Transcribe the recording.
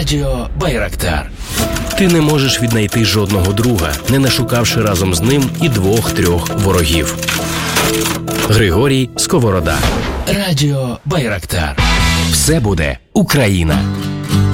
Радіо Байрактар. Ти не можеш віднайти жодного друга, не нашукавши разом з ним і 2-3 ворогів. Григорій Сковорода. Радіо Байрактар. Все буде Україна.